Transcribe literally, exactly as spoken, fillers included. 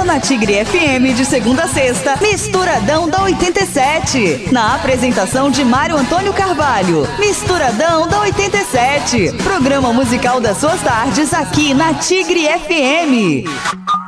na Tigre F M de segunda a sexta, Misturadão da oitenta e sete. Na apresentação de Mário Antônio Carvalho. Misturadão da oitenta e sete. Programa musical das suas tardes aqui na Tigre F M.